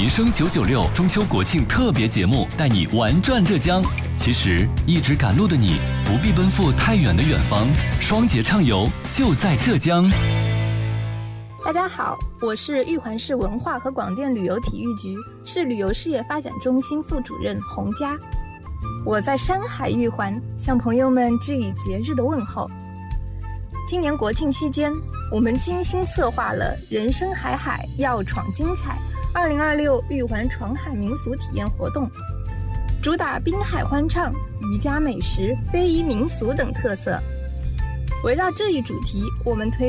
民生996中秋国庆特别节目，带你玩转浙江。其实一直赶路的你，不必奔赴太远的远方，双节畅游就在浙江。 大家好，我是玉环市文化和广电旅游体育局市旅游事业发展中心副主任洪佳。我在山海玉环向朋友们致以节日的问候。今年国庆期间，我们精心策划了人生海海要闯精彩2026玉环闯海民俗体验活动，主打滨海欢唱、渔家美食、非遗民俗等特色。围绕这一主题，我们推